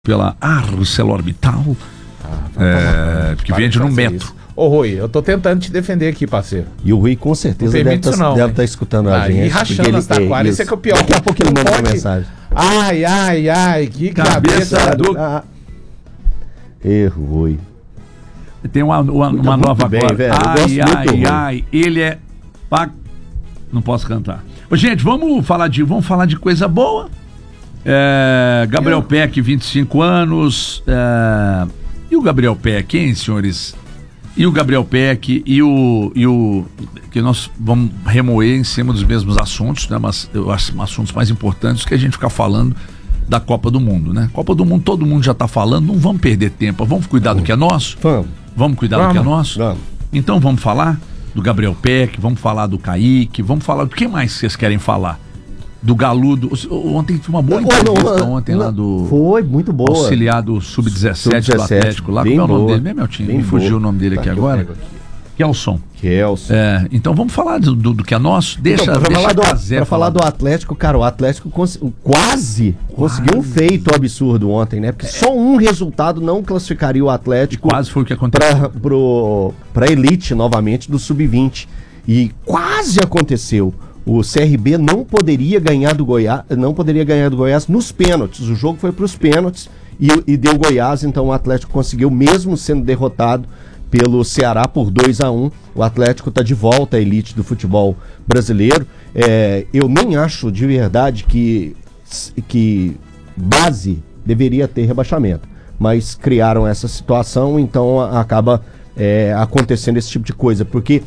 pela ArcelorMittal, que vende no metro. Ô Rui, eu tô tentando te defender aqui, parceiro. E o Rui com certeza deve estar escutando a gente. E rachando as taquaras, isso é que é o pior. Daqui a pouco ele manda uma mensagem. Ai, que cabeça do... Erro, Rui. Tem uma nova bem, agora. Velho. Ai, ele é... Não posso cantar. Ô, gente, vamos falar de coisa boa. Gabriel Peck, 25 anos. E o Gabriel Peck, hein, senhores? E o Gabriel Peck e o que nós vamos remoer em cima dos mesmos assuntos, né? Mas eu acho assuntos mais importantes que a gente ficar falando da Copa do Mundo, né? Copa do Mundo, todo mundo já tá falando, não vamos perder tempo, vamos cuidar do que é nosso? Vamos cuidar do que é nosso? Vamos. Então vamos falar do Gabriel Peck, vamos falar do Kaique, vamos falar do que mais vocês querem falar? Do Galudo. Ontem tinha uma boa entrevista ontem lá do... Foi, muito boa. Auxiliar do Sub-17 do Atlético lá. Qual é o nome dele mesmo, Eltinho? Me fugiu o nome dele aqui agora. Kelson. Então vamos falar do que é nosso. Pra falar do Atlético, cara, o Atlético quase conseguiu um feito absurdo ontem, né? Porque só um resultado não classificaria o Atlético. Quase foi o que aconteceu. Pra elite novamente do Sub-20. E quase aconteceu. O CRB não poderia ganhar do Goiás nos pênaltis. O jogo foi para os pênaltis e deu Goiás, então o Atlético conseguiu, mesmo sendo derrotado pelo Ceará por 2-1. O Atlético está de volta à elite do futebol brasileiro. Eu nem acho de verdade que base deveria ter rebaixamento, mas criaram essa situação, então acaba acontecendo esse tipo de coisa, porque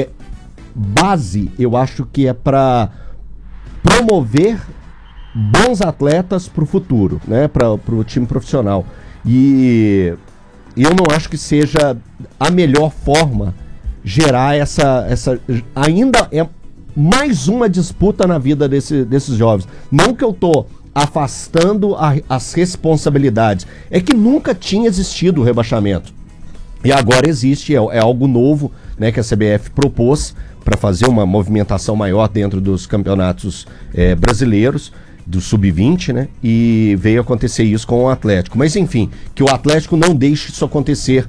base, eu acho que é para promover bons atletas para o futuro, né? Para o time profissional. E eu não acho que seja a melhor forma gerar essa ainda é mais uma disputa na vida desses jovens. Não que eu tô afastando as responsabilidades, é que nunca tinha existido o rebaixamento. E agora existe, é algo novo, né, que a CBF propôs para fazer uma movimentação maior dentro dos campeonatos brasileiros, do Sub-20, né? E veio acontecer isso com o Atlético. Mas enfim, que o Atlético não deixe isso acontecer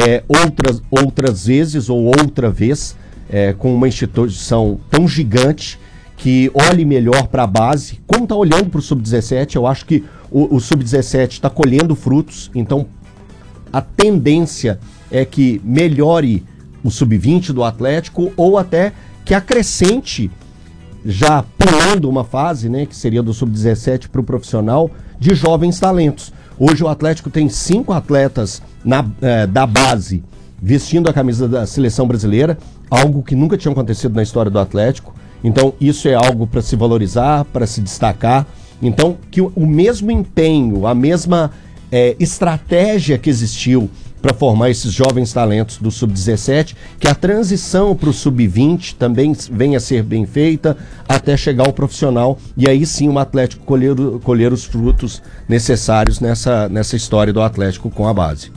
outras vezes ou outra vez, com uma instituição tão gigante que olhe melhor para a base, como está olhando para o Sub-17. Eu acho que o Sub-17 está colhendo frutos, então a tendência é que melhore o Sub-20 do Atlético, ou até que acrescente, já pulando uma fase, né, que seria do Sub-17 para o profissional, de jovens talentos. Hoje o Atlético tem 5 atletas da base vestindo a camisa da seleção brasileira, algo que nunca tinha acontecido na história do Atlético. Então isso é algo para se valorizar, para se destacar. Então que o mesmo empenho, a mesma estratégia que existiu para formar esses jovens talentos do Sub-17, que a transição para o Sub-20 também venha a ser bem feita até chegar ao profissional, e aí sim o Atlético colher os frutos necessários nessa história do Atlético com a base.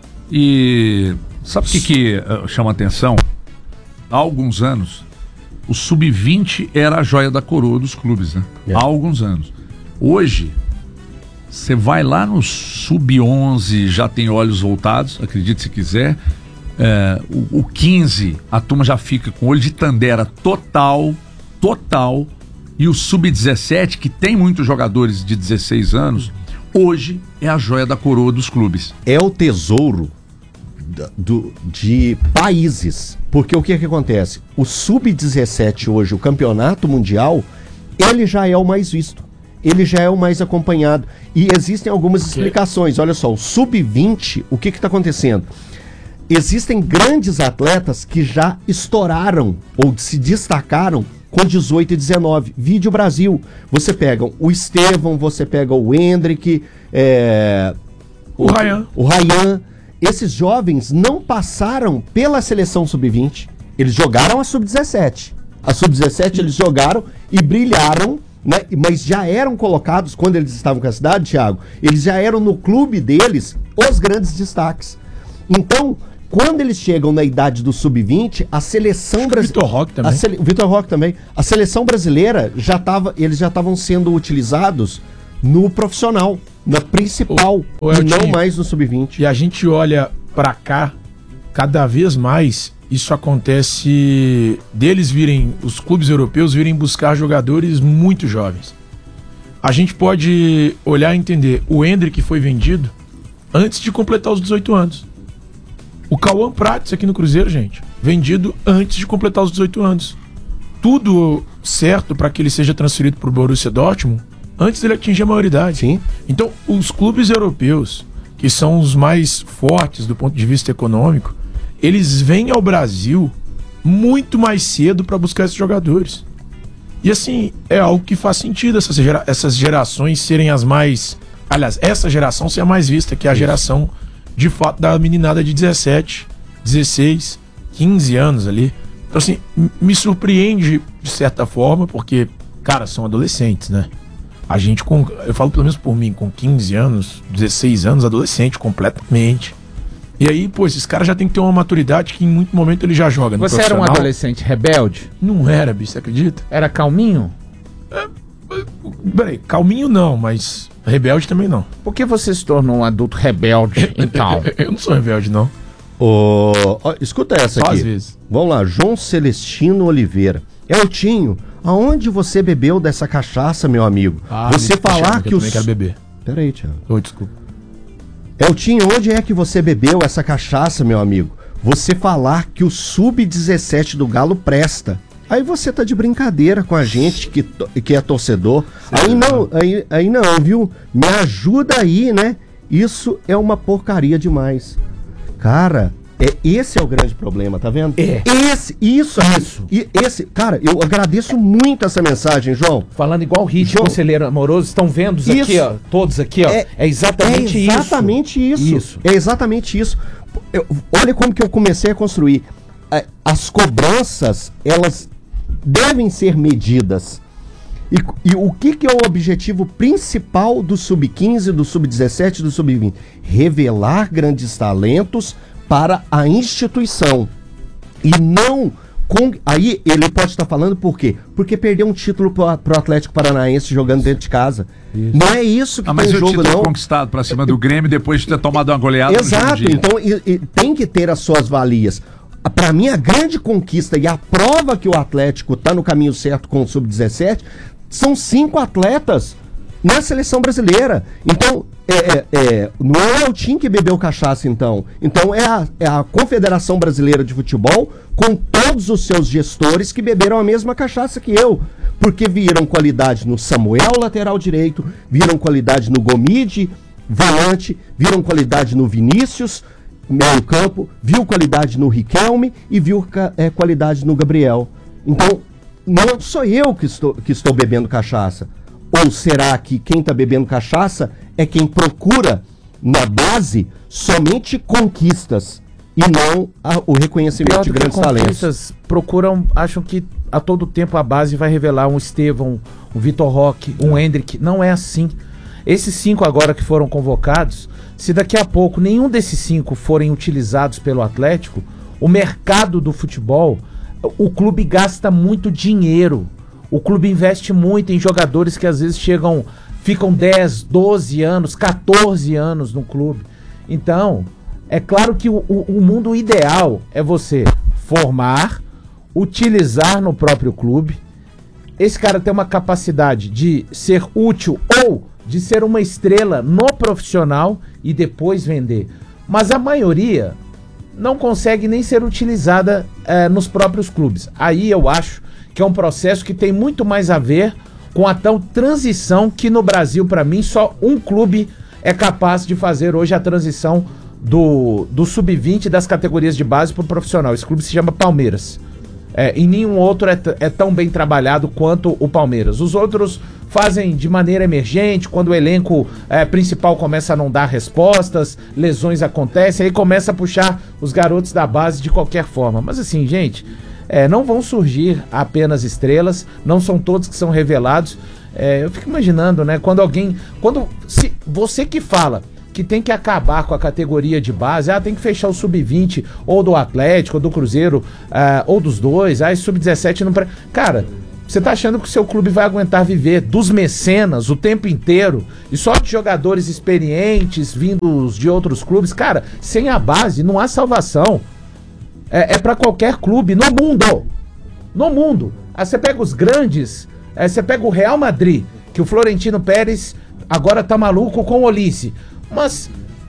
E sabe o que chama atenção? Há alguns anos, o Sub-20 era a joia da coroa dos clubes, né? Há alguns anos. Hoje, você vai lá no Sub-11, já tem olhos voltados, acredite se quiser. O 15, a turma já fica com olho de tandera total. E o Sub-17, que tem muitos jogadores de 16 anos, hoje é a joia da coroa dos clubes. É o tesouro de países. Porque o que acontece? O Sub-17 hoje, o campeonato mundial, ele já é o mais visto. Ele já é o mais acompanhado. E existem algumas explicações. Olha só, o Sub-20, o que está acontecendo? Existem grandes atletas que já estouraram ou se destacaram com 18 e 19. Vídeo Brasil. Você pega o Estevão, você pega o Hendrick, o Ryan. Esses jovens não passaram pela seleção Sub-20. Eles jogaram a Sub-17. A Sub-17 eles jogaram e brilharam, né? Mas já eram colocados, quando eles estavam com a cidade, Thiago, eles já eram no clube deles os grandes destaques. Então, quando eles chegam na idade do Sub-20, a seleção brasileira... Vitor Roque também. A seleção brasileira eles já estavam sendo utilizados no profissional. na principal e não mais no sub-20. E a gente olha pra cá, cada vez mais isso acontece deles virem, os clubes europeus virem buscar jogadores muito jovens. A gente pode olhar e entender, o Endrick foi vendido antes de completar os 18 anos. O Cauã Prates aqui no Cruzeiro, gente, vendido antes de completar os 18 anos. Tudo certo para que ele seja transferido para o Borussia Dortmund antes dele atingir a maioridade. Sim. Então, os clubes europeus, que são os mais fortes do ponto de vista econômico, eles vêm ao Brasil muito mais cedo para buscar esses jogadores. E assim, é algo que faz sentido essas gerações serem as mais... Aliás, essa geração ser a mais vista, que é a geração, de fato, da meninada de 17, 16, 15 anos ali. Então assim, me surpreende de certa forma, porque, cara, são adolescentes, né? A gente, eu falo pelo menos por mim, com 15 anos, 16 anos, adolescente completamente. E aí, pô, esses caras já tem que ter uma maturidade que em muito momento ele já joga no Você era um adolescente rebelde? Não era, bicho, você acredita? Era calminho? Peraí, calminho não, mas rebelde também não. Por que você se tornou um adulto rebelde, então? Eu não sou rebelde, não. Escuta essa Só aqui. às vezes. Vamos lá, João Celestino Oliveira. Eltinho, aonde você bebeu dessa cachaça, meu amigo? Você falar que eu também quero beber. Peraí, Thiago. Oi, desculpa. Eltinho, onde é que você bebeu essa cachaça, meu amigo? Você falar que o sub-17 do Galo presta. Aí você tá de brincadeira com a gente que é torcedor. Aí não, viu? Me ajuda aí, né? Isso é uma porcaria demais. Cara, esse é o grande problema, tá vendo? Isso. Cara, eu agradeço muito essa mensagem, João. Falando igual o Hit, conselheiro amoroso, estão vendo aqui, ó, todos aqui, ó. É exatamente isso. É exatamente isso. Olha como que eu comecei a construir. As cobranças, elas devem ser medidas. E o que é o objetivo principal do sub-15, do sub-17, do sub-20? Revelar grandes talentos para a instituição. E não... Aí ele pode estar falando por quê? Porque perdeu um título pro Atlético Paranaense jogando dentro de casa. Isso. Não é isso que tem mas o jogo, não. Conquistado para cima do Grêmio depois de ter tomado uma goleada. Exato, então tem que ter as suas valias. Para mim, a grande conquista e a prova que o Atlético está no caminho certo com o Sub-17 são 5 atletas na seleção brasileira. Então, não é o time que bebeu cachaça, então. Então, é a Confederação Brasileira de Futebol com todos os seus gestores que beberam a mesma cachaça que eu. Porque viram qualidade no Samuel, lateral direito, viram qualidade no Gomide, volante, viram qualidade no Vinícius, meio campo, viu qualidade no Riquelme e viu qualidade no Gabriel. Então, não sou eu que estou bebendo cachaça. Ou será que quem está bebendo cachaça é quem procura na base somente conquistas e não o reconhecimento de grandes talentos? Acham que a todo tempo a base vai revelar um Estevão, um Vitor Roque, um Endrick. Não é assim. Esses 5 agora que foram convocados, se daqui a pouco nenhum desses 5 forem utilizados pelo Atlético, o mercado do futebol, o clube gasta muito dinheiro. O clube investe muito em jogadores que às vezes ficam 10, 12 anos, 14 anos no clube. Então, é claro que o mundo ideal é você formar, utilizar no próprio clube. Esse cara tem uma capacidade de ser útil ou de ser uma estrela no profissional e depois vender. Mas a maioria não consegue nem ser utilizada nos próprios clubes. Aí eu acho que é um processo que tem muito mais a ver com a tal transição que no Brasil, para mim, só um clube é capaz de fazer hoje a transição do sub-20 das categorias de base para o profissional. Esse clube se chama Palmeiras. E nenhum outro é tão bem trabalhado quanto o Palmeiras. Os outros fazem de maneira emergente, quando o elenco principal começa a não dar respostas, lesões acontecem, aí começa a puxar os garotos da base de qualquer forma. Mas assim, gente, não vão surgir apenas estrelas, não são todos que são revelados. Eu fico imaginando, né, se você que fala que tem que acabar com a categoria de base, tem que fechar o sub-20 ou do Atlético, ou do Cruzeiro, ou dos dois, sub-17 não... Cara, Você tá achando que o seu clube vai aguentar viver dos mecenas o tempo inteiro e só de jogadores experientes vindos de outros clubes? Cara, sem a base não há salvação. É para qualquer clube no mundo. No mundo. Aí você pega os grandes, você pega o Real Madrid, que o Florentino Pérez agora tá maluco com o Olise. Mas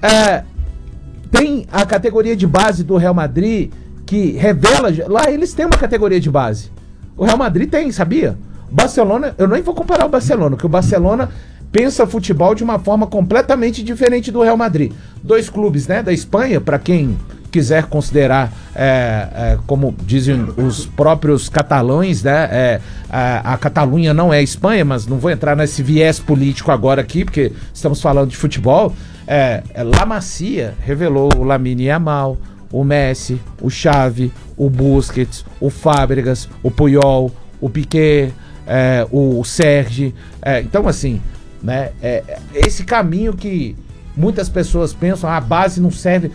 tem a categoria de base do Real Madrid que revela... Lá eles têm uma categoria de base. O Real Madrid tem, sabia? O Barcelona, eu nem vou comparar o Barcelona, porque o Barcelona pensa futebol de uma forma completamente diferente do Real Madrid. 2 clubes, né, da Espanha, para quem quiser considerar, como dizem os próprios catalães, né, a Catalunha não é Espanha, mas não vou entrar nesse viés político agora aqui, porque estamos falando de futebol. La Masia revelou o Lamine Yamal, o Messi, o Xavi, o Busquets, o Fábregas, o Puyol, o Piqué, o Sergi. Então, assim, né, esse caminho que muitas pessoas pensam, a base não serve.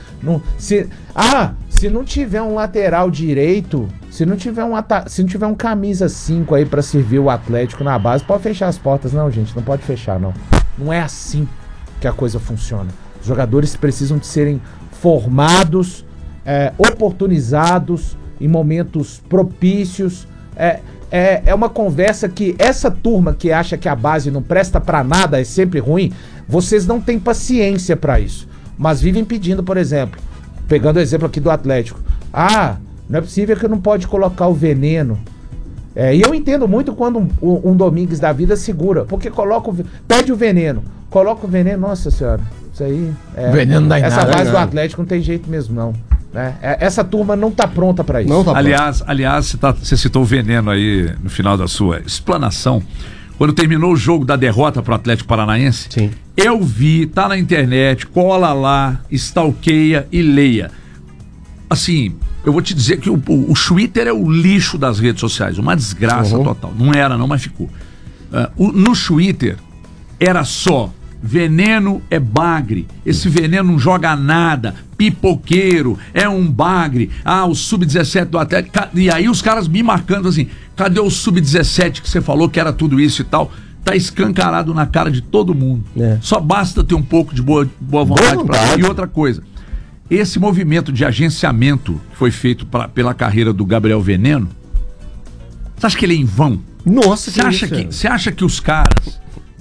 Se não tiver um lateral direito, se não tiver um camisa 5 aí pra servir o Atlético na base, pode fechar as portas. Não, gente, não pode fechar, não. Não é assim que a coisa funciona. Os jogadores precisam de serem formados, oportunizados em momentos propícios. É uma conversa que essa turma que acha que a base não presta pra nada, é sempre ruim, vocês não têm paciência pra isso, mas vivem pedindo, por exemplo, pegando o exemplo aqui do Atlético, não é possível que não pode colocar o Veneno. E eu entendo muito quando um Domingues da vida segura, porque pede o Veneno, coloca o Veneno, nossa senhora, isso aí Veneno dá em essa nada, base do Atlético não tem jeito mesmo não, né? Essa turma não tá pronta pra isso. Aliás, você citou o Veneno aí no final da sua explanação. Quando terminou o jogo da derrota pro Atlético Paranaense, sim, eu vi, tá na internet, cola lá, stalkeia e leia. Assim, eu vou te dizer que o Twitter é o lixo das redes sociais, uma desgraça total. Não era não, mas ficou. No Twitter era só: Veneno é bagre, esse Veneno não joga nada, pipoqueiro, é um bagre, o Sub-17 do Atlético. E aí os caras me marcando assim: cadê o Sub-17 que você falou que era tudo isso e tal? Tá escancarado na cara de todo mundo. Só basta ter um pouco de boa vontade pra... E outra coisa, esse movimento de agenciamento que foi feito pela carreira do Gabriel Veneno, você acha que ele é em vão? Nossa, você acha que os caras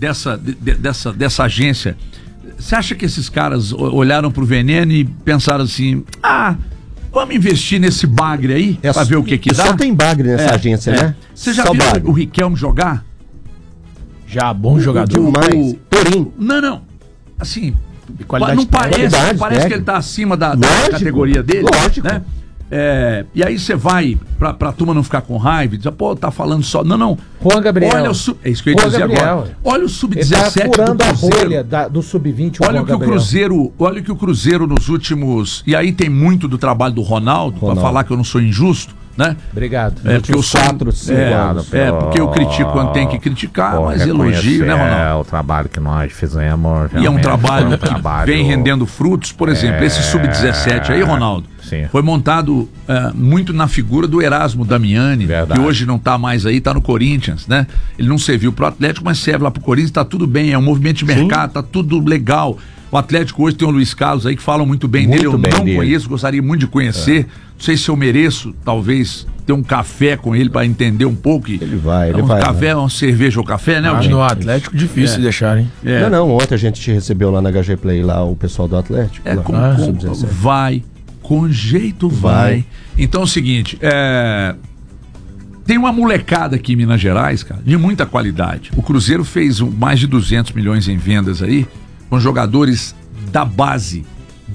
dessa agência, você acha que esses caras olharam pro Veneno e pensaram assim: vamos investir nesse bagre aí pra ver o que dá? Só tem bagre nessa agência, né? Você já viu o Riquelme jogar? Já, bom jogador. Demais. Porém. Não. Assim, qualidade não parece que ele tá acima da categoria dele. Lógico. Né? E aí você vai pra turma não ficar com raiva e diz: tá falando só. Não. Juan Gabriel. Olha é isso que eu ia dizer agora. Olha o Sub-17 tá furando do Cruzeiro. A bolha do Sub-20. Olha o que o Cruzeiro nos últimos... E aí tem muito do trabalho do Ronaldo. Pra falar que eu não sou injusto, né? Obrigado. Porque eu sou... porque eu critico quando tem que criticar, mas elogio, né, Ronaldo? O trabalho que nós fizemos. E é um trabalho que vem rendendo frutos. Por exemplo, esse Sub-17 aí, Ronaldo, foi montado muito na figura do Erasmo Damiani, que hoje não tá mais aí, tá no Corinthians, né? Ele não serviu pro Atlético, mas serve lá pro Corinthians, tá tudo bem, é um movimento de mercado, tá tudo legal. O Atlético hoje tem o Luiz Carlos aí que falam muito bem dele, eu não conheço, gostaria muito de conhecer, não sei se eu mereço, talvez, ter um café com ele para entender um pouco. Ele vai. Café, uma cerveja ou café, né? No Atlético difícil deixar, hein? Não, ontem a gente te recebeu lá na HG Play, lá o pessoal do Atlético. Vai, com jeito vai. Então é o seguinte, tem uma molecada aqui em Minas Gerais, cara, de muita qualidade. O Cruzeiro fez mais de 200 milhões em vendas aí, com jogadores da base.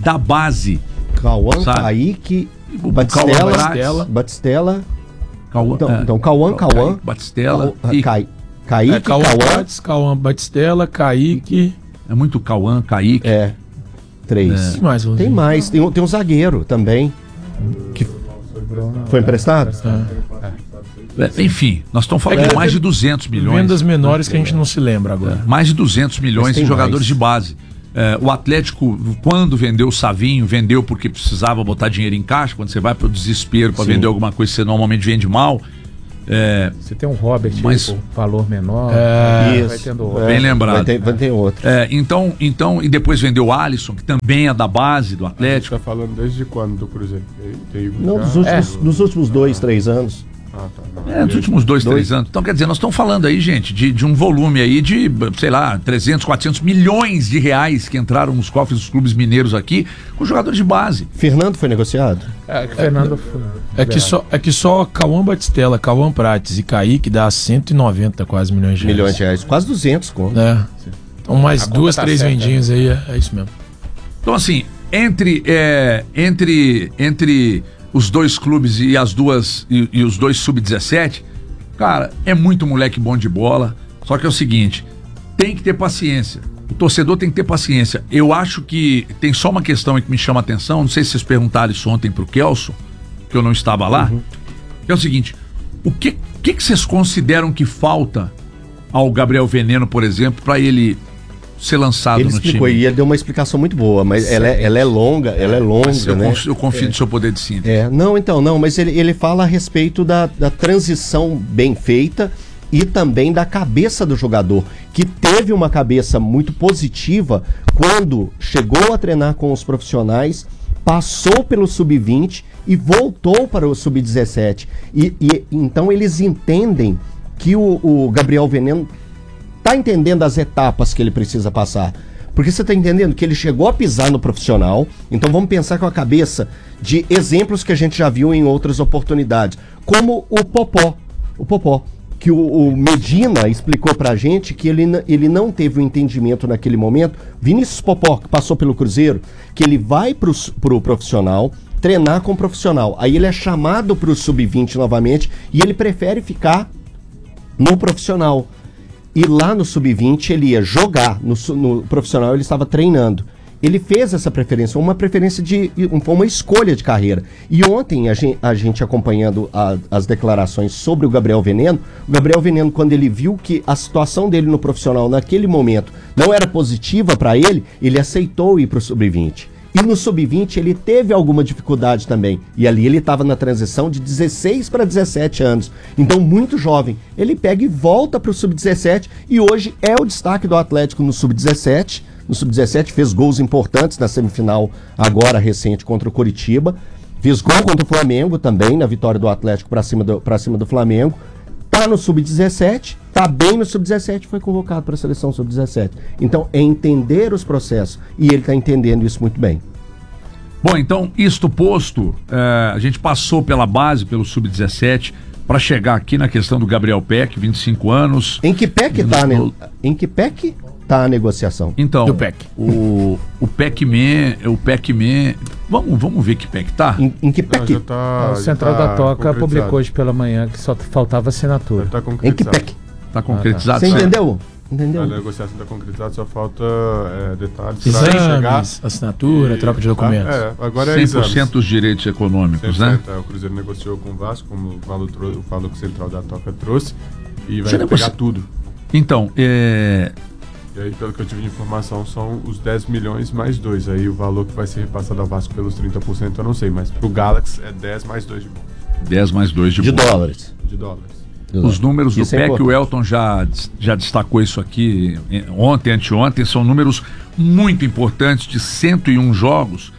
Cauã, Kaique, Batistella. Cauã, Batistella. Kaique, Cauã, Batistella, Kaique. É muito Cauã, Kaique. 3. Tem mais. Tem um zagueiro também. Que foi emprestado? Enfim, nós estamos falando de mais de 200 milhões. Vendas menores que a gente não se lembra agora. Mais de 200 milhões de jogadores de base. O Atlético, quando vendeu o Savinho, vendeu porque precisava botar dinheiro em caixa. Quando você vai pro desespero para vender alguma coisa, você normalmente vende mal. Você tem um Robert Mas- aí, com valor menor. Isso. Vai tendo outro. Bem lembrado. Vai ter outro. Então, e depois vendeu o Alisson, que também é da base do A gente Atlético. tá falando desde quando do Cruzeiro? Não, dos últimos 2, 3 anos. Ah, tá. Dos últimos 2, 3 anos. Então, quer dizer, nós estamos falando aí, gente, de um volume aí de, sei lá, 300, 400 milhões de reais que entraram nos cofres dos clubes mineiros aqui com jogadores de base. Fernando foi negociado? Fernando É que só Cauã Batistella, Cauã Prates e Kaique dá 190 quase milhões de reais. Milhões de reais. Quase 200, conto. É. Então mais A conta 2, tá 3 certa, vendinhas aí, é isso mesmo. Então, assim, entre os dois clubes e as duas e os dois sub-17, cara, é muito moleque bom de bola. Só que é o seguinte, tem que ter paciência. O torcedor tem que ter paciência. Eu acho que tem só uma questão aí que me chama a atenção. Não sei se vocês perguntaram isso ontem pro Kelso, que eu não estava lá. Que é o seguinte, o que vocês consideram que falta ao Gabriel Veneno, por exemplo, para ele ser lançado Ele no explicou time? e ele deu uma explicação muito boa, mas ela é longa, Mas né? eu confio no seu poder de síntese. Mas ele fala a respeito da transição bem feita e também da cabeça do jogador, que teve uma cabeça muito positiva quando chegou a treinar com os profissionais, passou pelo sub-20 e voltou para o sub-17. E então eles entendem que o Gabriel Veneno tá entendendo as etapas que ele precisa passar. Porque você tá entendendo que ele chegou a pisar no profissional, então vamos pensar com a cabeça de exemplos que a gente já viu em outras oportunidades, como o Popó, que o Medina explicou pra gente que ele não teve o entendimento naquele momento. Vinícius Popó, que passou pelo Cruzeiro, que ele vai pro profissional, treinar com o profissional, aí ele é chamado pro sub-20 novamente e ele prefere ficar no profissional. E lá no sub-20 ele ia jogar, no profissional ele estava treinando. Ele fez essa preferência, uma escolha de carreira. E ontem, a gente acompanhando as declarações sobre o Gabriel Veneno, quando ele viu que a situação dele no profissional naquele momento não era positiva para ele aceitou ir para o sub-20. E no sub-20 ele teve alguma dificuldade também. E ali ele estava na transição de 16 para 17 anos. Então, muito jovem. Ele pega e volta para o sub-17 e hoje é o destaque do Atlético no sub-17. No sub-17 fez gols importantes na semifinal agora recente contra o Coritiba. Fez gol contra o Flamengo também, na vitória do Atlético para cima do Flamengo. Tá no sub-17, tá bem no sub-17, foi convocado para a seleção sub-17. Então, é entender os processos. E ele tá entendendo isso muito bem. Bom, então, isto posto, a gente passou pela base, pelo sub-17, para chegar aqui na questão do Gabriel Peck, 25 anos. Em que pé que tá a negociação? Então, E o Peck? O Peckman, vamos ver que Peck tá? Em que pé Não, que... já tá, O Central da Toca concretizado. publicou hoje pela manhã que só faltava assinatura. Já tá Em que concretizado. pé que... Tá concretizado? Você certo? entendeu? A Entendeu? negociação está concretizada, só falta detalhes para chegar. Exames, assinatura, troca de documentos. Agora é 100% dos direitos econômicos, né? O Cruzeiro negociou com o Vasco, como o valor que o Central da Toca trouxe, e vai Você pegar negocia- tudo. Então, E aí, pelo que eu tive de informação, são os 10 milhões mais 2. Aí o valor que vai ser repassado ao Vasco pelos 30% eu não sei, mas pro Galaxy é 10 mais 2 de bônus. 10 mais 2 De dólares. De dólares. Os números do Isso é PEC, o importante. Elton já destacou isso aqui ontem, anteontem, são números muito importantes de 101 jogos,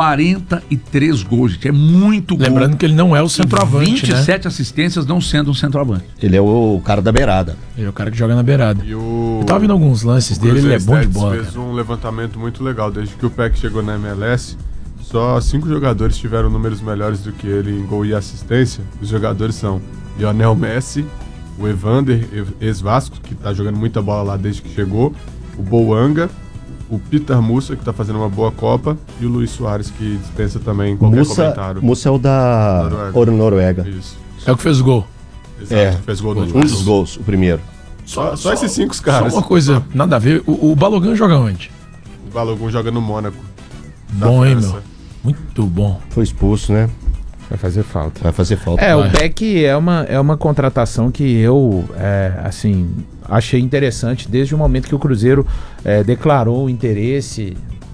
43 gols, gente, é muito gol. Lembrando que ele não é o centroavante, 27 assistências não sendo um centroavante. Ele é o cara da beirada. né? Ele é o cara que joga na beirada. E o... Eu tava vendo alguns lances dele, ele é bom de Stats bola. fez cara. um levantamento muito legal. Desde que o PEC chegou na MLS, só 5 jogadores tiveram números melhores do que ele em gol e assistência. Os jogadores são Lionel Messi, o Evander, ex-Vasco, que tá jogando muita bola lá desde que chegou, o Boanga, o Peter Mussa, que tá fazendo uma boa Copa, e o Luiz Soares, que dispensa também qualquer comentário. Mussa é o da Noruega. Isso. É o que fez o gol. Exato, fez gol no Um último dos jogo. gols, o primeiro. Só esses 5 Só caras. uma coisa, nada a ver. O Balogun joga onde? O Balogun joga no Mônaco. da Bom, hein, França. meu? Muito bom. Foi expulso, né? Vai fazer falta. Vai fazer falta. É, Vai. o Peck é uma contratação que eu, assim, achei interessante desde o momento que o Cruzeiro declarou o interesse.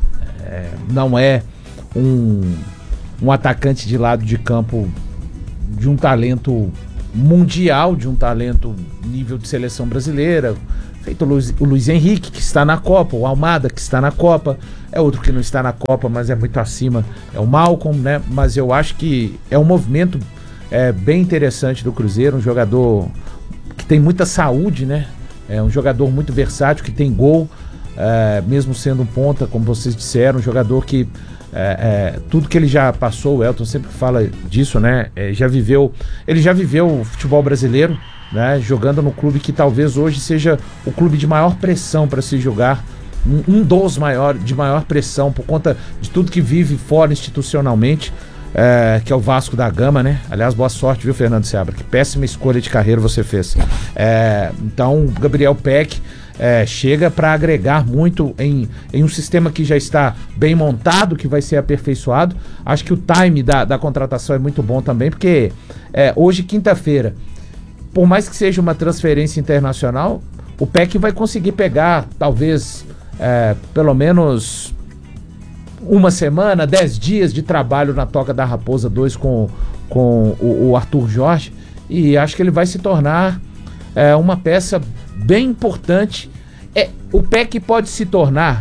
Não é um atacante de lado de campo de um talento mundial, de um talento nível de seleção brasileira, feito o Luiz Henrique, que está na Copa, o Almada, que está na Copa, é outro que não está na Copa, mas é muito acima, é o Malcolm, né? Mas eu acho que é um movimento bem interessante do Cruzeiro, um jogador que tem muita saúde, né? É um jogador muito versátil, que tem gol, mesmo sendo um ponta, como vocês disseram, um jogador que tudo que ele já passou, o Elton sempre fala disso, né? Ele já viveu o futebol brasileiro, né? Jogando no clube que talvez hoje seja o clube de maior pressão para se jogar, um dos de maior pressão por conta de tudo que vive fora institucionalmente, que é o Vasco da Gama, né? Aliás, boa sorte, viu, Fernando Seabra? Que péssima escolha de carreira você fez. Então, Gabriel Peck chega para agregar muito em um sistema que já está bem montado, que vai ser aperfeiçoado. Acho que o time da contratação é muito bom também, porque hoje, quinta-feira, por mais que seja uma transferência internacional, o Peck vai conseguir pegar, talvez, pelo menos uma semana, 10 dias de trabalho na Toca da Raposa 2 com o Arthur Jorge, e acho que ele vai se tornar uma peça bem importante. O Peck pode se tornar,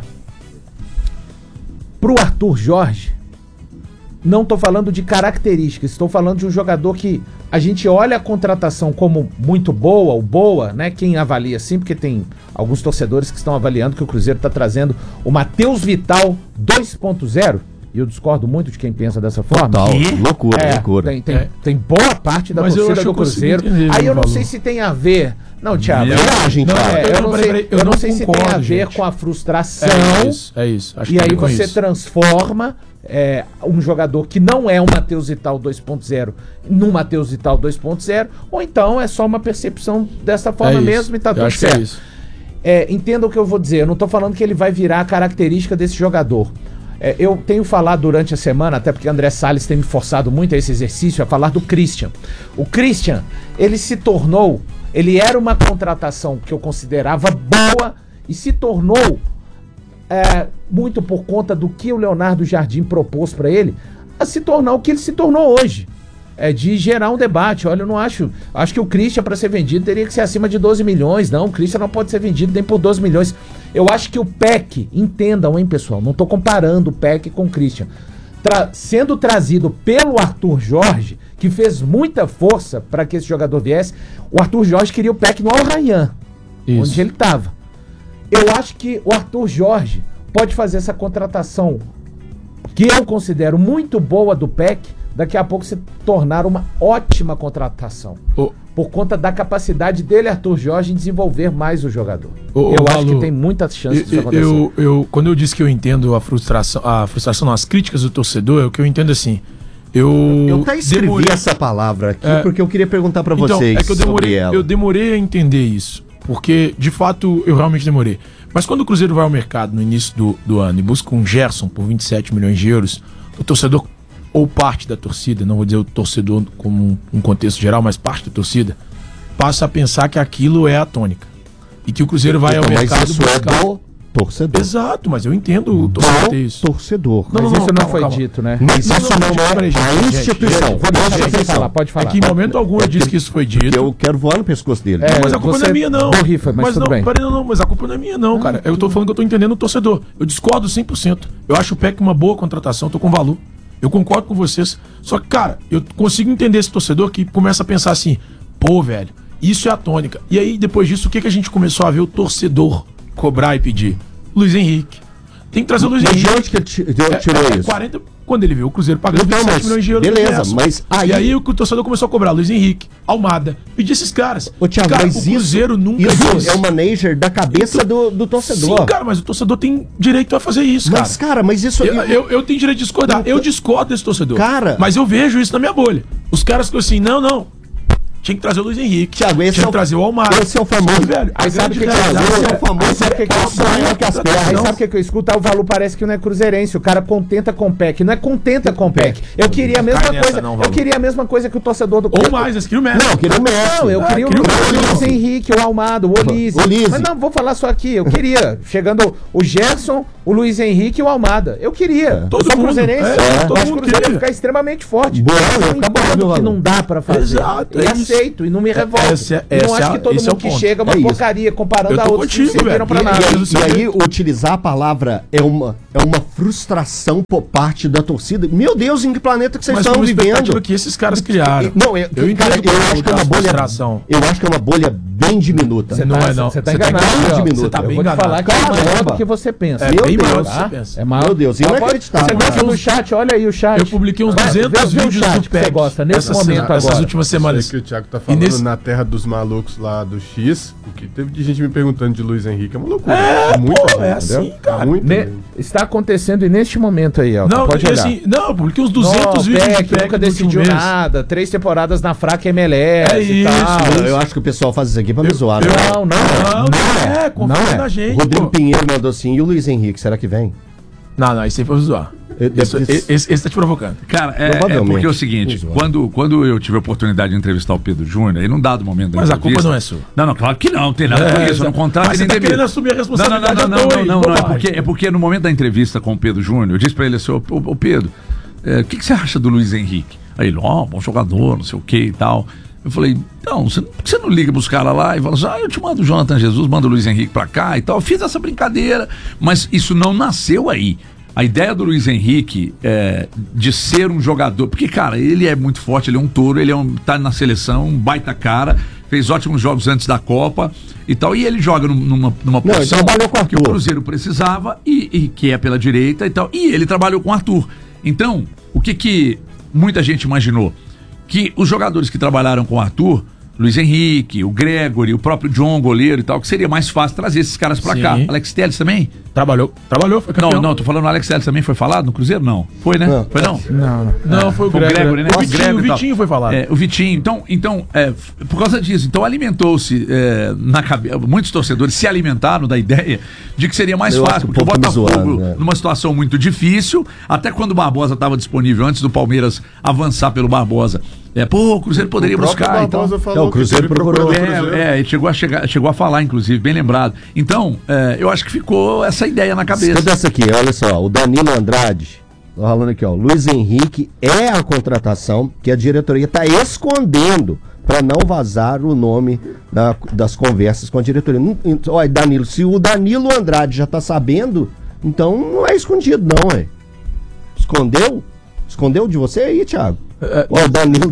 pro Arthur Jorge, não estou falando de características, estou falando de um jogador que a gente olha a contratação como muito boa ou boa, né? Quem avalia assim, porque tem alguns torcedores que estão avaliando que o Cruzeiro está trazendo o Matheus Vital 2.0, e eu discordo muito de quem pensa dessa forma. Total, loucura. Tem boa parte da torcida do Cruzeiro. Aí eu não sei se tem a ver... Não, Thiago, eu não sei se tem a ver com a frustração. É isso. Acho e que aí você transforma um jogador que não é um Matheus Vital 2.0 num Matheus Vital 2.0, ou então é só uma percepção dessa forma mesmo e tá tudo certo. Entenda o que eu vou dizer, eu não estou falando que ele vai virar a característica desse jogador. Eu tenho falado durante a semana, até porque André Salles tem me forçado muito a esse exercício, a falar do Christian. O Christian, ele era uma contratação que eu considerava boa e se tornou, muito por conta do que o Leonardo Jardim propôs para ele, a se tornar o que ele se tornou hoje. De gerar um debate. Olha, eu não acho que o Christian, para ser vendido, teria que ser acima de 12 milhões. Não, o Christian não pode ser vendido nem por 12 milhões. Eu acho que o Peck, entendam, hein, pessoal, não estou comparando o Peck com o Christian, sendo trazido pelo Arthur Jorge, que fez muita força para que esse jogador viesse. O Arthur Jorge queria o Peck no Al Rayyan, onde ele estava. Eu acho que o Arthur Jorge pode fazer essa contratação, que eu considero muito boa do Peck, daqui a pouco se tornar uma ótima contratação. Por conta da capacidade dele, Arthur Jorge, em desenvolver mais o jogador. Eu acho que tem muita chance disso acontecer. Quando eu disse que eu entendo a frustração não, as críticas do torcedor, é o que eu entendo assim. Eu até escrevi essa palavra aqui porque eu queria perguntar pra então, vocês que eu demorei a entender isso, porque de fato eu realmente demorei. Mas quando o Cruzeiro vai ao mercado no início do ano e busca um Gerson por 27 milhões de euros, o torcedor, ou parte da torcida, não vou dizer o torcedor como um contexto geral, mas parte da torcida, passa a pensar que aquilo é a tônica. E que o Cruzeiro vai ao mercado mas isso buscar... do torcedor. Exato, mas eu entendo o torcedor ter isso. Torcedor. Mas isso não foi dito, né? Mas isso não é a instituição. Pode falar. É que em momento algum eu disse que isso foi dito. Eu quero voar no pescoço dele. Mas a culpa não é minha, não. Mas tudo bem. Mas a culpa não é minha, não, cara. Eu tô falando que eu tô entendendo o torcedor. Eu discordo 100%. Eu acho o PEC uma boa contratação, tô com valor. Eu concordo com vocês. Só que, cara, eu consigo entender esse torcedor que começa a pensar assim, pô, velho, isso é a tônica. E aí, depois disso, o que a gente começou a ver o torcedor cobrar e pedir? Luiz Henrique. Tem que trazer o Luiz Henrique. De onde que ele tirou isso? 40, quando ele viu o Cruzeiro pagando 27 milhões de euros. Beleza, mas aí... E aí o torcedor começou a cobrar Luiz Henrique, Almada, pedir esses caras. Ô, Thiago, cara, mas o Cruzeiro nunca isso é o manager da cabeça do torcedor. Sim, cara, mas o torcedor tem direito a fazer isso, cara. Mas, cara, mas isso... Eu tenho direito de discordar. Eu discordo desse torcedor. Cara... Mas eu vejo isso na minha bolha. Os caras ficam assim, não. Tinha que trazer o Luiz Henrique. Thiago, tinha que trazer o Almada. Esse é o famoso. Velho, aí sabe o que é o famoso. Sabe o que eu escuto? O Valu parece que não é cruzeirense. O cara contenta com o PEC. Não é contenta com o PEC. Eu queria a mesma coisa. Eu queria a mesma coisa que o torcedor do Ou mais, eles queriam o Messi. Não, eu queria o Messi. Não, eu queria o Luiz Henrique, o Almada, o Olise. Mas não, vou falar só aqui. Eu queria. Chegando o Gerson, o Luiz Henrique e o Almada. Eu queria. Todo mundo. Cruzeirense. Todo mundo queria ficar extremamente forte. Eu entendo que não dá pra fazer. Exato. Essa aceito e não me revolto. Eu não acho que todo mundo que chega é uma porcaria comparando a outros que não serviram pra nada. E aí, utilizar a palavra é uma frustração por parte da torcida. Meu Deus, em que planeta que vocês estão vivendo? Que esses caras criaram. Não, eu acho que é uma bolha. Eu acho que é uma bolha bem diminuta. Você não é, não. Você tá enganado. Você tá bem enganado. Falar que é maior do que você pensa. Meu Deus. É maior. Meu Deus, inacreditável. Você gosta do chat? Olha aí o chat. Eu publiquei uns 200 vídeos do PEC. Você gosta nesse momento agora. Essas últimas semanas. Que o Thiago tá falando na terra dos malucos lá do X, o que teve de gente me perguntando de Luiz Henrique é uma loucura. É assim, cara. Está acontecendo neste momento aí, ó. Não, pode olhar. Assim, não, eu publiquei uns 200 vídeos do PEC nunca decidiu nada. 3 temporadas na fraca MLS e tal. Eu acho que o pessoal faz isso aqui pra me zoar. Não, confia na gente. O Rodrigo Pinheiro mandou assim, e o Luiz Henrique, será que vem? Não, isso aí foi zoar. Esse tá te provocando. Cara, é porque é o seguinte, quando eu tive a oportunidade de entrevistar o Pedro Júnior, aí num dado momento da entrevista... Mas a culpa não é sua. Não, claro que não tem nada com isso, eu não contrato nem deveria. Você tá querendo assumir a responsabilidade. Não, é porque no momento da entrevista com o Pedro Júnior, eu disse pra ele assim, ô Pedro, o que você acha do Luiz Henrique? Aí ele, bom jogador, não sei o que e tal. Eu falei, então, você não liga pros caras lá e fala assim, eu te mando o Jonathan Jesus, mando o Luiz Henrique pra cá e tal. Eu fiz essa brincadeira, mas isso não nasceu aí. A ideia do Luiz Henrique de ser um jogador, porque, cara, ele é muito forte, ele é um touro, tá na seleção, um baita cara, fez ótimos jogos antes da Copa e tal, e ele joga numa posição que o Cruzeiro precisava e que é pela direita e tal, e ele trabalhou com o Arthur. Então, o que muita gente imaginou? Que os jogadores que trabalharam com o Arthur, Luiz Henrique, o Gregory, o próprio John, goleiro e tal, que seria mais fácil trazer esses caras pra cá. Alex Telles também? Trabalhou, foi campeão. Não, tô falando o Alex Telles também foi falado no Cruzeiro? Não. Foi, né? Não. Foi não? Não, foi o Gregory, né? O Vitinho foi falado. O Vitinho. Então, por causa disso, então alimentou-se na cabeça, muitos torcedores se alimentaram da ideia de que seria mais fácil, porque o Botafogo, numa situação muito difícil, até quando o Barbosa estava disponível, antes do Palmeiras avançar pelo Barbosa, o Cruzeiro poderia buscar. Então, o Cruzeiro procurou. Ele chegou a falar, inclusive, bem lembrado. Então, eu acho que ficou essa ideia na cabeça. Cadê essa aqui? Olha só, o Danilo Andrade, tô falando aqui, Luiz Henrique é a contratação que a diretoria está escondendo para não vazar o nome das conversas com a diretoria. Olha, Danilo, se o Danilo Andrade já tá sabendo, então não é escondido, não, é. Escondeu? Escondeu de você aí, Thiago? O Danilo.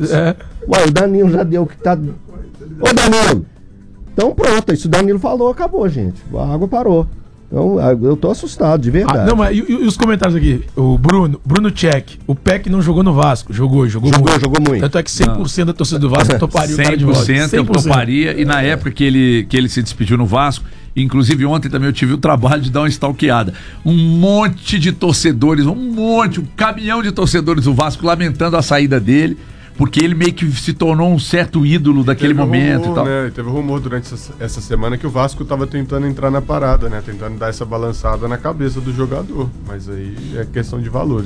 O Danilo já deu que tá. Ô, Danilo! Então pronto, isso o Danilo falou, acabou, gente. A água parou. Então, eu tô assustado, de verdade. Não, mas e os comentários aqui? O Bruno Tchek, o PEC não jogou no Vasco, jogou muito. Tanto é que 100% da torcida do Vasco toparia o cara de volta. 100% eu toparia, e na época que ele se despediu no Vasco, inclusive ontem também eu tive o trabalho de dar uma stalkeada. Um monte de torcedores, um caminhão de torcedores do Vasco lamentando a saída dele, porque ele meio que se tornou um certo ídolo daquele momento e tal. Né? Teve rumor durante essa semana que o Vasco estava tentando entrar na parada, né? Tentando dar essa balançada na cabeça do jogador. Mas aí é questão de valores.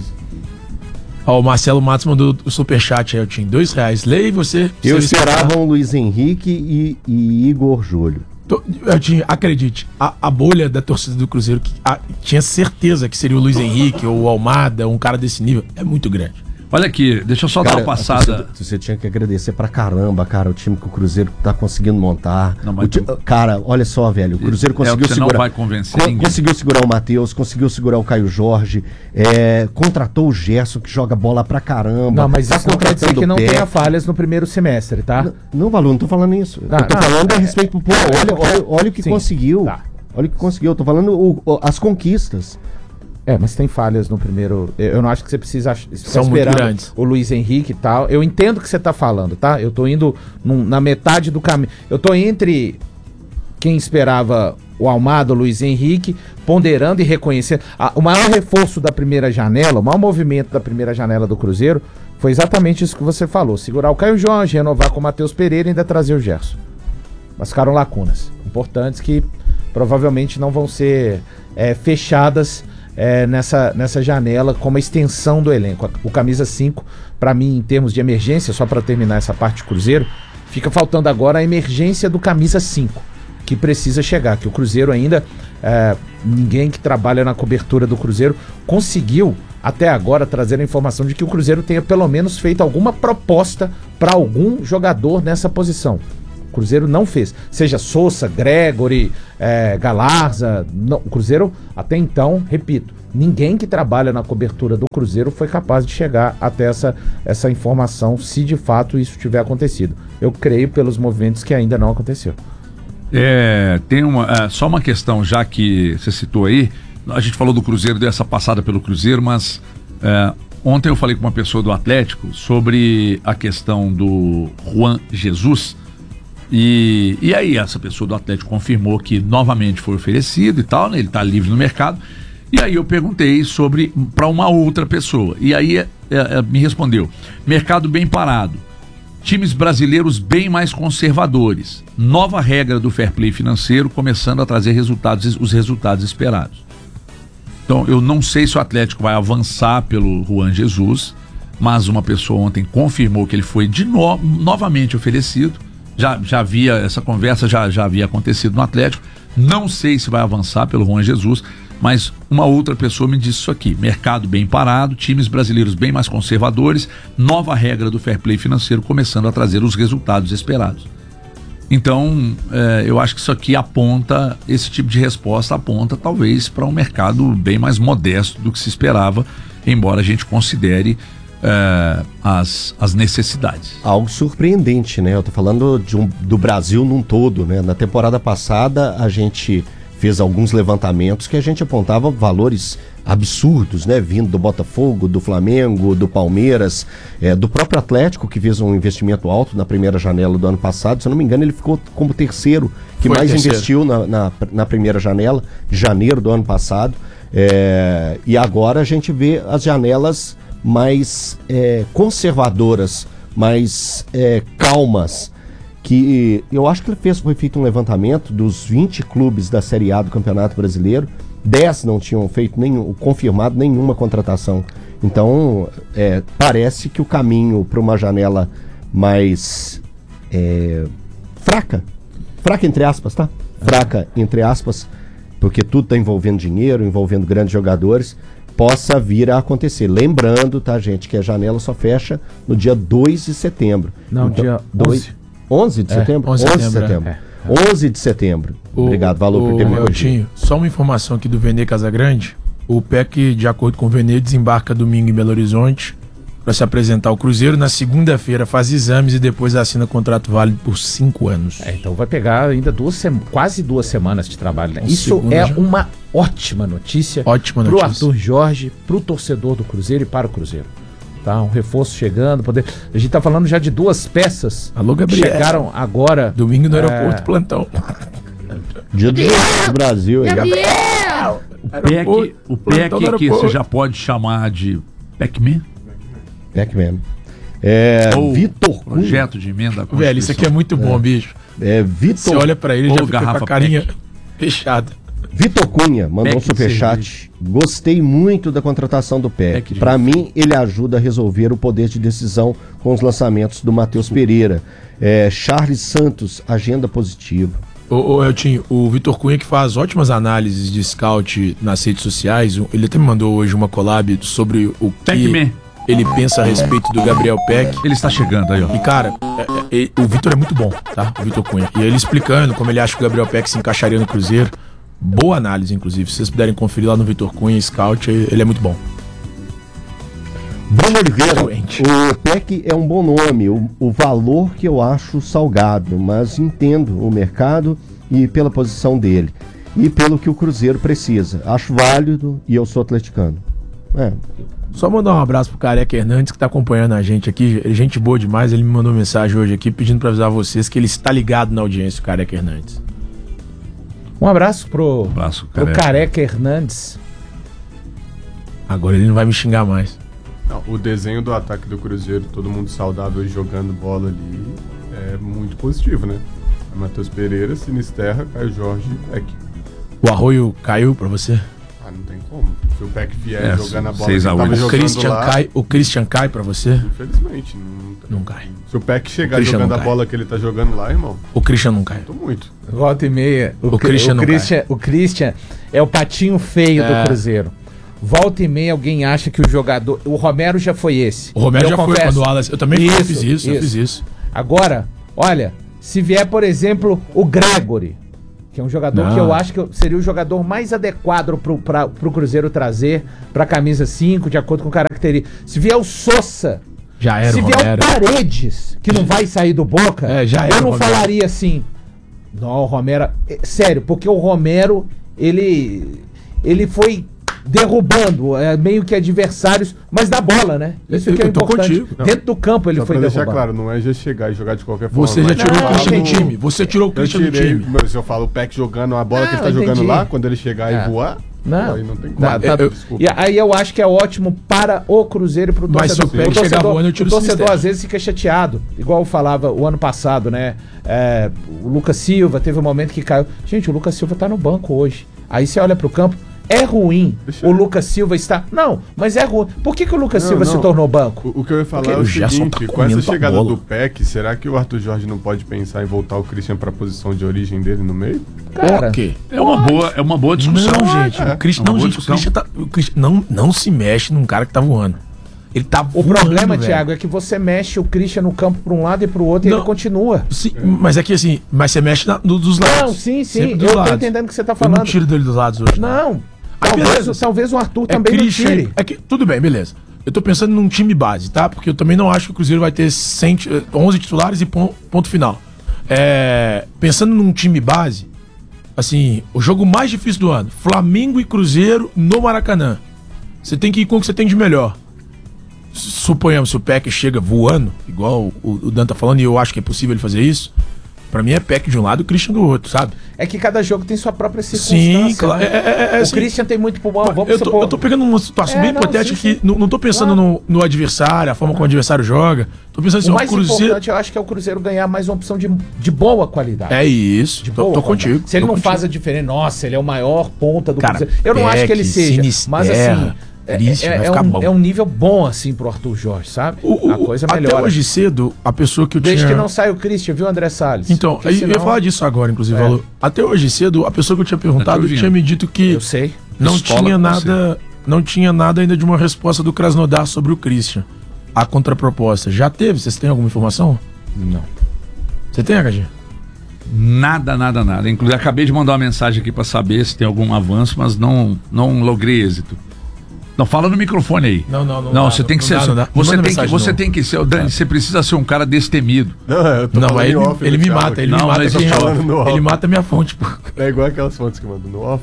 O Marcelo Matos mandou o superchat aí, eu tinha R$2. Leia você. Eu esperava um Luiz Henrique e Igor Júlio. Acredite, a bolha da torcida do Cruzeiro tinha certeza que seria o Luiz Henrique ou o Almada, um cara desse nível, é muito grande. Olha aqui, deixa eu só dar uma passada. Você tinha que agradecer pra caramba, cara, o time que o Cruzeiro tá conseguindo montar. Não, mas cara, olha só, velho, o Cruzeiro conseguiu segurar. Não vai convencer ninguém. Conseguiu segurar o Matheus, conseguiu segurar o Caio Jorge, contratou o Gerson, que joga bola pra caramba. Não, mas isso não quer dizer que não tenha falhas no primeiro semestre, tá? Não, Valor, não tô falando isso. Eu tô falando a respeito pro povo. Olha o que conseguiu. Tá. Olha o que conseguiu. Eu tô falando as conquistas. Mas tem falhas no primeiro. Eu não acho que você precisa São muito grandes. O Luiz Henrique e tal. Eu entendo o que você tá falando, tá? Eu tô indo na metade do caminho. Eu tô entre quem esperava o Almada, o Luiz Henrique, ponderando e reconhecendo. O maior reforço da primeira janela, o maior movimento da primeira janela do Cruzeiro foi exatamente isso que você falou. Segurar o Caio Jorge, renovar com o Matheus Pereira e ainda trazer o Gerson. Mas ficaram lacunas importantes que provavelmente não vão ser fechadas nessa janela como a extensão do elenco. O camisa 5, para mim, em termos de emergência, só para terminar essa parte de Cruzeiro, fica faltando agora a emergência do camisa 5, que precisa chegar, que o Cruzeiro ainda, ninguém que trabalha na cobertura do Cruzeiro conseguiu até agora trazendo a informação de que o Cruzeiro tenha pelo menos feito alguma proposta para algum jogador nessa posição. O Cruzeiro não fez. Seja Sousa, Gregory, Galarza. Não, o Cruzeiro, até então, repito, ninguém que trabalha na cobertura do Cruzeiro foi capaz de chegar até essa informação, se de fato isso tiver acontecido. Eu creio pelos movimentos que ainda não aconteceu. Tem só uma questão, já que você citou aí, a gente falou do Cruzeiro, deu essa passada pelo Cruzeiro, mas ontem eu falei com uma pessoa do Atlético sobre a questão do Juan Jesus, e aí essa pessoa do Atlético confirmou que novamente foi oferecido e tal, né, ele está livre no mercado, e aí eu perguntei para uma outra pessoa, e aí me respondeu: mercado bem parado, times brasileiros bem mais conservadores, nova regra do fair play financeiro começando a trazer os resultados esperados. Então eu não sei se o Atlético vai avançar pelo Juan Jesus, mas uma pessoa ontem confirmou que ele foi novamente oferecido. Já havia essa conversa, já havia acontecido no Atlético. Não sei se vai avançar pelo Juan Jesus, mas uma outra pessoa me disse isso aqui: mercado bem parado, times brasileiros bem mais conservadores, nova regra do fair play financeiro começando a trazer os resultados esperados. Então, eu acho que isso aqui aponta, esse tipo de resposta aponta talvez para um mercado bem mais modesto do que se esperava, embora a gente considere as necessidades. Algo surpreendente, né? Eu tô falando do Brasil num todo, né? Na temporada passada a gente fez alguns levantamentos que a gente apontava valores absurdos, né? Vindo do Botafogo, do Flamengo, do Palmeiras, do próprio Atlético, que fez um investimento alto na primeira janela do ano passado. Se eu não me engano, ele ficou como terceiro que mais investiu na primeira janela, de janeiro do ano passado. E agora a gente vê as janelas mais conservadoras, mais calmas, que eu acho que foi feito um levantamento dos 20 clubes da Série A do Campeonato Brasileiro, 10 não tinham feito confirmado nenhuma contratação. Então, parece que o caminho para uma janela mais fraca entre aspas, tá? Fraca entre aspas, porque tudo está envolvendo dinheiro, envolvendo grandes jogadores, possa vir a acontecer. Lembrando, tá, gente, que a janela só fecha no dia 2 de setembro. Não, então, dia 11 de setembro? 11 de setembro. 11 de setembro. Obrigado, Valor, por ter me corrigido. Só uma informação aqui do Vene Casagrande. O PEC, de acordo com o Vene, desembarca domingo em Belo Horizonte para se apresentar ao Cruzeiro. Na segunda-feira faz exames e depois assina contrato válido por 5 anos. Então vai pegar ainda quase 2 semanas de trabalho, né? Isso uma ótima notícia. Ótima pro notícia. Arthur Jorge, pro torcedor do Cruzeiro e para o Cruzeiro. Tá, um reforço chegando. A gente tá falando já de 2 peças. Alô, Gabriel. Chegaram agora. Domingo no aeroporto, plantão. Dia do Brasil aí. O PEC que você já pode chamar de PEC-Man? PEC-Man. Vitor Cunha. Projeto de emenda. Velho, isso aqui é muito bom, bicho. Você olha pra ele e já fica com a carinha fechada. Vitor Cunha mandou um superchat. Gostei muito da contratação do PEC. Para mim, ele ajuda a resolver o poder de decisão com os lançamentos do Matheus Pereira. Charles Santos, agenda positiva. Ô Eltinho, o Vitor Cunha, que faz ótimas análises de scout nas redes sociais, ele até me mandou hoje uma collab sobre o que ele pensa a respeito do Gabriel Peck. Ele está chegando aí, ó. E cara, o Vitor é muito bom, tá? O Vitor Cunha. E ele explicando como ele acha que o Gabriel Peck se encaixaria no Cruzeiro. Boa análise, inclusive. Se vocês puderem conferir lá no Vitor Cunha, Scout, ele é muito bom. Bruno Oliveira, o PEC é um bom nome, o valor que eu acho salgado, mas entendo o mercado e pela posição dele. E pelo que o Cruzeiro precisa. Acho válido e eu sou atleticano. Só mandar um abraço pro Careca Hernandes, que tá acompanhando a gente aqui. Gente boa demais, ele me mandou mensagem hoje aqui pedindo pra avisar vocês que ele está ligado na audiência, o Careca Hernandes. Um abraço pro Careca Hernandes. Agora ele não vai me xingar mais. Não, o desenho do ataque do Cruzeiro, todo mundo saudável e jogando bola ali, é muito positivo, né? Matheus Pereira, Sinisterra, Caio Jorge e Peck. O Arroio caiu pra você? Não tem como. Se o Peck vier jogando a bola, o Christian cai pra você? Infelizmente, não cai. Se o Peck chegar jogando a bola que ele tá jogando lá, irmão, o Christian não cai. Tô muito. Volta e meia. O Christian não cai. O Christian é o patinho feio do Cruzeiro. volta e meia alguém acha que o jogador... O Romero já foi esse. O Romero Eu já confesso. foi quando o Alas... Eu também fiz isso, eu fiz isso. Agora, olha, se vier, por exemplo, o Gregory, que é um jogador que eu acho que seria o jogador mais adequado pro Cruzeiro trazer pra camisa 5, de acordo com características. Se vier o Sousa, Já era se o vier Romero. o Paredes, que não vai sair do Boca, Já era eu não o Romero. falaria assim. Não, o Romero... Sério, porque o Romero, ele foi derrubando meio que adversários, mas da bola, né? Isso que é Eu tô importante. contigo. Dentro do campo ele Só foi pra deixar derrubando. claro, não é já chegar e jogar de qualquer forma. Você já mas- tirou o Não, Christian do entendi. time. Você tirou o Eu Christian do tirei, time. mas se eu falo o Peck jogando a bola que ele tá Não, jogando entendi. lá, quando ele chegar É. e voar, Não, aí não tem como. Tá, tá. Desculpa. E aí eu acho que é ótimo para o Cruzeiro e pro Mas se torcedor. o Peck chegar voando, eu tiro o o torcedor Sinisterra. às vezes fica chateado, igual eu falava o ano passado, né? O Lucas Silva teve um momento que caiu. Gente, o Lucas Silva tá no banco hoje. Aí você olha pro campo, é ruim o Lucas Silva estar... Não, mas é ruim. Por que o Lucas Não, Silva não. se tornou banco? O que eu ia falar Porque é o o Gerson seguinte, tá com essa comendo a chegada bola. do Peck, será que o Arthur Jorge não pode pensar em voltar o Christian pra posição de origem dele no meio? Cara, Por quê? É uma boa discussão. Não, gente. O Christian, É uma não, boa gente, discussão. o Christian não se mexe num cara que tá voando. Ele tá o voando, problema, velho. Thiago, é que você mexe o Christian no campo pra um lado e pro outro e Não. ele continua. Sim, mas é que assim, mas você mexe dos lados. Não, sim, Sempre eu dos tô lados. entendendo o que você tá Eu falando. não tiro dele dos lados hoje. Não. Aí, beleza. Talvez o Arthur É também não Christian. tire. É que, tudo bem, beleza. Eu tô pensando num time base, tá? Porque eu também não acho que o Cruzeiro vai ter 11 titulares e ponto final. Pensando num time base, assim, o jogo mais difícil do ano, Flamengo e Cruzeiro no Maracanã. Você tem que ir com o que você tem de melhor. Suponhamos, se o Peck chega voando, igual o Dan tá falando, e eu acho que é possível ele fazer isso, pra mim é Peck de um lado e o Christian do outro, sabe? É que cada jogo tem sua própria circunstância. Sim, claro. Né? O assim, Christian tem muito pulmão. Vamos eu supor. tô pegando uma situação bem não, hipotética sim, que não tô pensando no adversário, a forma como o adversário joga. Tô pensando assim, O o mais Cruzeiro. importante, eu acho que é o Cruzeiro ganhar mais uma opção de boa qualidade. É isso. De Tô boa qualidade. contigo. Se ele tô não contigo. faz a diferença, nossa, ele é o maior ponta do Cara, Cruzeiro. Eu não acho que ele Peck, seja. Mas assim, Sinisterra, Christian, vai ficar bom. é um nível bom, assim, pro Arthur Jorge, sabe? A coisa Até melhora. hoje cedo, a pessoa que eu Desde tinha. que não saia o Christian, viu, André Salles? Então, Porque aí eu ia senão- falar disso agora, inclusive. É. Valor. Até hoje cedo, a pessoa que eu tinha perguntado Eu tô tinha me dito que Eu sei. não Pistola tinha com nada. Não tinha nada ainda de uma resposta do Krasnodar sobre o Christian. A contraproposta. Já teve? Vocês têm alguma informação? Não. Você tem, HG? Nada. Inclusive, acabei de mandar uma mensagem aqui pra saber se tem algum avanço, mas não logrei êxito. Não, fala no microfone aí. Não Não, você tem que ser. não dá. Você Manda tem que, mensagem você não. tem que ser. Dani, você precisa ser um cara destemido. Não, eu tô Não, falando aí em off, ele né, me Thiago? mata, ele Não, me mata mas eu tô quem falando no off. Ele mata minha fonte, pô. É igual aquelas fontes que mandam no off.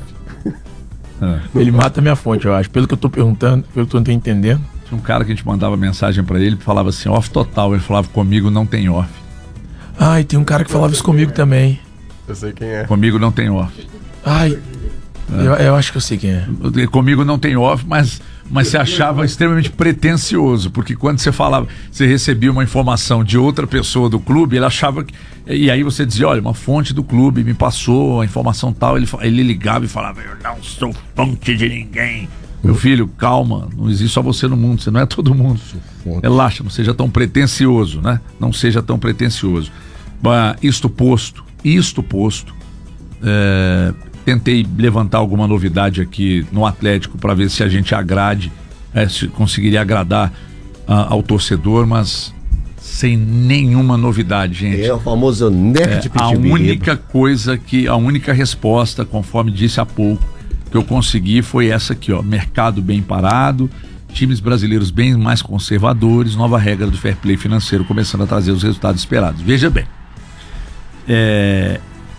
Ele mata minha fonte, eu acho. Pelo que eu tô perguntando, pelo que eu tô entendendo. Tinha um cara que a gente mandava mensagem pra ele, falava assim, off total. Ele falava, comigo não tem off. Ai, tem um cara que falava isso comigo também. Eu sei quem é. Comigo não tem off. Ai, eu acho que eu sei quem é. Comigo não tem off, mas você achava extremamente pretensioso, porque quando você falava, você recebia uma informação de outra pessoa do clube, ele achava que. E aí você dizia, olha, uma fonte do clube me passou a informação tal, ele ligava e falava, eu não sou fonte de ninguém. Meu filho, calma, não existe só você no mundo, você não é todo mundo. Relaxa, não seja tão pretensioso, né? Não seja tão pretensioso. Isto posto, tentei levantar alguma novidade aqui no Atlético para ver se a gente agrade, se conseguiria agradar ao torcedor, mas sem nenhuma novidade, gente. É o famoso nerd de A pitbull. única resposta, conforme disse há pouco, que eu consegui foi essa aqui, ó, mercado bem parado, times brasileiros bem mais conservadores, nova regra do fair play financeiro começando a trazer os resultados esperados. Veja bem, é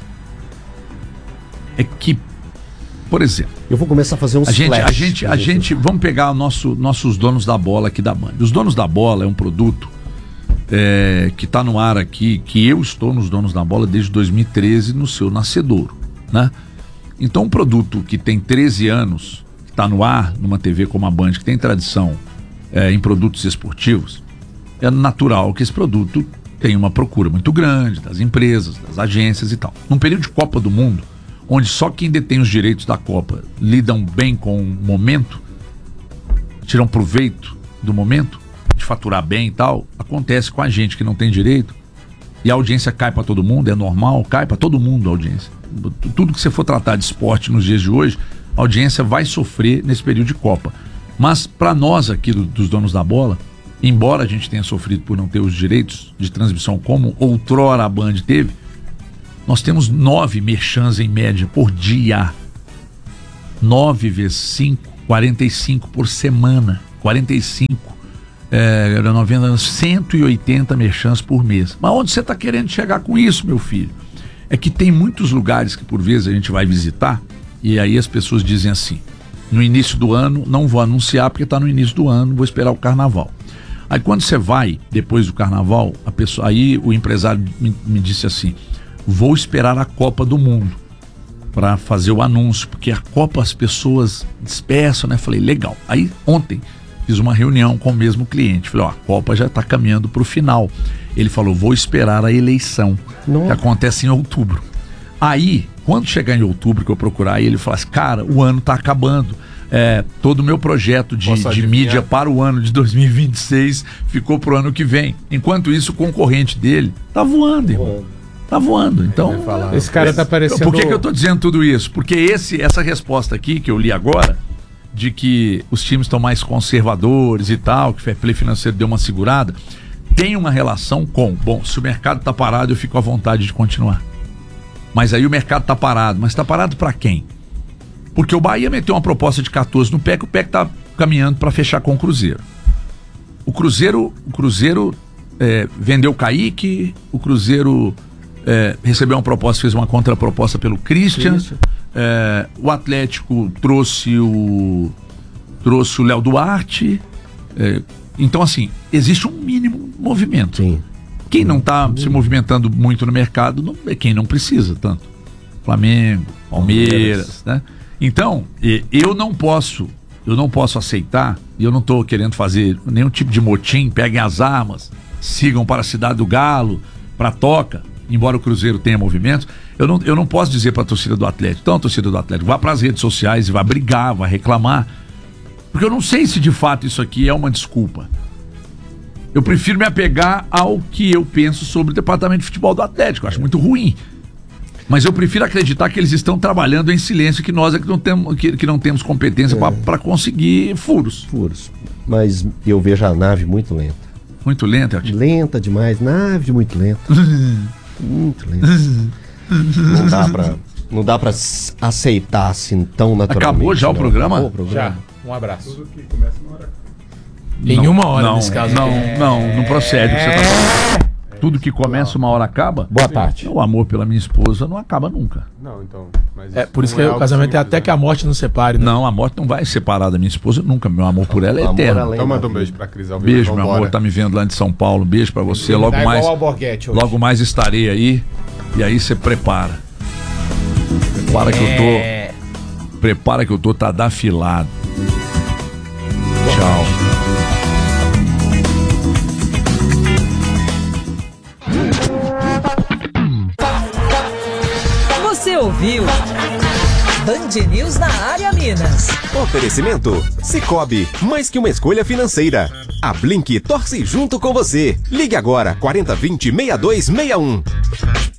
que, por exemplo, Eu vou começar a fazer uns a flash. gente, vamos pegar nossos donos da bola aqui da Band. Os donos da bola é um produto que está no ar aqui, que eu estou nos donos da bola desde 2013 no seu nascedouro, né? Então, um produto que tem 13 anos, que está no ar numa TV como a Band, que tem tradição em produtos esportivos, é natural que esse produto tenha uma procura muito grande das empresas, das agências e tal. Num período de Copa do Mundo, onde só quem detém os direitos da Copa lidam bem com o momento, tiram proveito do momento, de faturar bem e tal, acontece com a gente que não tem direito, e a audiência cai para todo mundo, é normal, cai para todo mundo a audiência. Tudo que você for tratar de esporte nos dias de hoje, A audiência vai sofrer nesse período de Copa. Mas para nós aqui dos donos da bola, embora a gente tenha sofrido por não ter os direitos de transmissão como outrora a Band teve, nós temos 9 merchans em média por dia. 9 vezes 5, 45 por semana. 45, 90, 180 merchans por mês. Mas onde você está querendo chegar com isso, meu filho? É que tem muitos lugares que por vezes a gente vai visitar e aí as pessoas dizem assim: no início do ano não vou anunciar porque está no início do ano, vou esperar o carnaval. Aí quando você vai depois do carnaval, aí o empresário me disse assim: vou esperar a Copa do Mundo para fazer o anúncio, porque a Copa as pessoas dispersam, né? Falei, legal. Aí ontem fiz uma reunião com o mesmo cliente. Falei, ó, a Copa já está caminhando para o final. Ele falou, vou esperar a eleição, que acontece em outubro. Aí, quando chegar em outubro, que eu procurar, ele fala assim, cara, o ano está acabando. Todo o meu projeto de mídia para o ano de 2026 ficou pro ano que vem. Enquanto isso, o concorrente dele tá voando, irmão. Tá voando. Então, esse cara tá parecendo... Por que eu tô dizendo tudo isso? Porque essa resposta aqui que eu li agora, de que os times estão mais conservadores e tal, que o fair play financeiro deu uma segurada, tem uma relação com, bom, se o mercado tá parado, eu fico à vontade de continuar. Mas aí o mercado tá parado. Mas tá parado para quem? Porque o Bahia meteu uma proposta de 14 no PEC, o PEC tá caminhando para fechar com o Cruzeiro. O Cruzeiro vendeu o Kaique, o Cruzeiro recebeu uma proposta, fez uma contraproposta pelo Christian. O Atlético trouxe o Léo Duarte. Então, assim, existe um mínimo movimento. Sim. Quem não está se movimentando muito no mercado é quem não precisa tanto. Flamengo, Palmeiras, né? Então, eu não posso aceitar, e eu não estou querendo fazer nenhum tipo de motim, peguem as armas, sigam para a Cidade do Galo, para a Toca, embora o Cruzeiro tenha movimentos, eu não posso dizer para a torcida do Atlético, então a torcida do Atlético vá para as redes sociais e vai brigar, vai reclamar, porque eu não sei se de fato isso aqui é uma desculpa. Eu prefiro me apegar ao que eu penso sobre o departamento de futebol do Atlético, eu acho muito ruim. Mas eu prefiro acreditar que eles estão trabalhando em silêncio, que nós é que não temos competência para conseguir furos. Mas eu vejo a nave muito lenta. Muito lenta? Lenta demais, nave muito lenta. Muito lenta. Não dá pra aceitar assim tão naturalmente. Acabou já o programa? Acabou o programa? Já, um abraço. Tudo que começa na hora. Em uma hora, nesse caso. Não procede o que você tá falando. Tudo que começa uma hora acaba? Boa tarde. O amor pela minha esposa não acaba nunca. Não, então. Mas Por isso que o casamento é até que a morte nos separe, né? Não, a morte não vai separar da minha esposa nunca. Meu amor por ela é eterno. Então manda um beijo pra Cris Alves. Beijo, meu amor, tá me vendo lá de São Paulo. Beijo pra você. Logo mais estarei aí. E aí você prepara. Prepara que eu tô tadafilado. Tchau. Você ouviu Band News na área Minas. Oferecimento Sicoob, mais que uma escolha financeira. A Blink torce junto com você. Ligue agora 4020-6261.